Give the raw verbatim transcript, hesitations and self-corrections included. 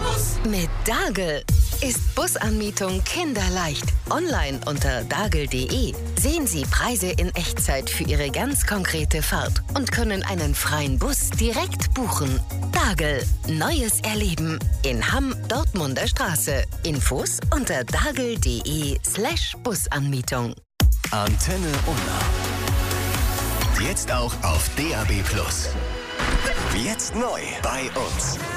Mit Dagel ist Busanmietung kinderleicht. Online unter dagel punkt de sehen Sie Preise in Echtzeit für Ihre ganz konkrete Fahrt und können einen freien Bus direkt buchen. Dagel, neues Erleben in Hamm, Dortmunder Straße. Infos unter dagel punkt de slash Busanmietung. Antenne Unna. Jetzt auch auf D A B plus. Jetzt neu bei uns.